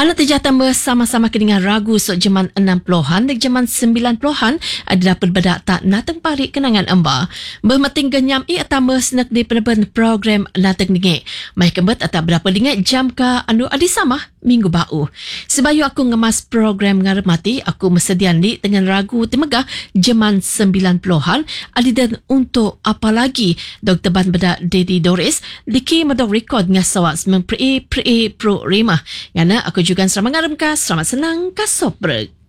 Anak tejatan bersama-sama dengan ragu sok jaman 60-an dan jaman 90-an ada dapat bedak tak nateng parik kenangan amba. Bermating genyam atama senak di peneban program nateng dingit. Mai kembet atau berapa dingit jam ka anu adi sama minggu bau. Sebayu aku ngemas program ngaremati, aku mesedian di dengan ragu temegah jaman 90-an adi dan untuk apa lagi Dr. Ban bedak Dedi Doris diki medok rekod ngasawak mempre pro remah. Yana aku juga selamat ngaram ka, selamat senang ka sobrek.